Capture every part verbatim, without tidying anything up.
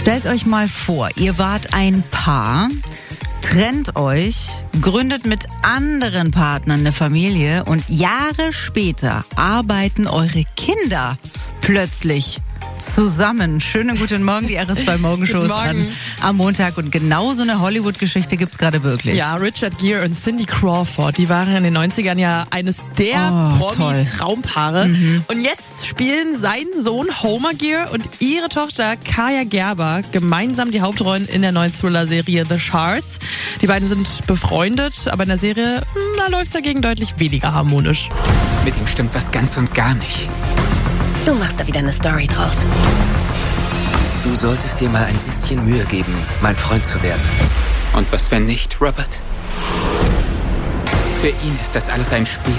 Stellt euch mal vor, ihr wart ein Paar, trennt euch, gründet mit anderen Partnern eine Familie und Jahre später arbeiten eure Kinder plötzlich zusammen. Schönen guten Morgen, die R S zwei Morgenshows an am Montag. Und genau so eine Hollywood-Geschichte gibt's gerade wirklich. Ja, Richard Gere und Cindy Crawford, die waren in den neunzigern ja eines der Oh, Promi-Traumpaare. Mhm. Und jetzt spielen sein Sohn Homer Gere und ihre Tochter Kaya Gerber gemeinsam die Hauptrollen in der neuen Thriller-Serie The Shards. Die beiden sind befreundet, aber in der Serie, da läuft's dagegen deutlich weniger harmonisch. Mit ihm stimmt was ganz und gar nicht. Du machst da wieder eine Story draus. Du solltest dir mal ein bisschen Mühe geben, mein Freund zu werden. Und was, wenn nicht, Robert? Für ihn ist das alles ein Spiel.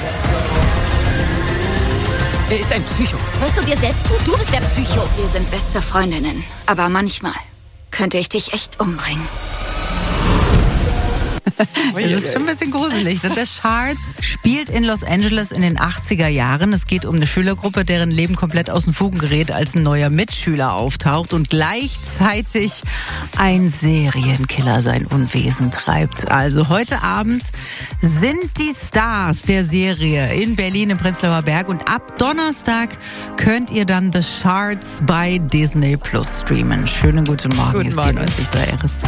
Er ist ein Psycho. Hörst du dir selbst zu? Du bist der Psycho. Wir sind beste Freundinnen. Aber manchmal könnte ich dich echt umbringen. Das ist schon ein bisschen gruselig. The Shards spielt in Los Angeles in den achtziger Jahren. Es geht um eine Schülergruppe, deren Leben komplett aus den Fugen gerät, als ein neuer Mitschüler auftaucht und gleichzeitig ein Serienkiller sein Unwesen treibt. Also heute Abend sind die Stars der Serie in Berlin im Prenzlauer Berg und ab Donnerstag könnt ihr dann The Shards bei Disney Plus streamen. Schönen guten Morgen, Guten hier ist Morgen. vierundneunzig Komma drei R S zwei.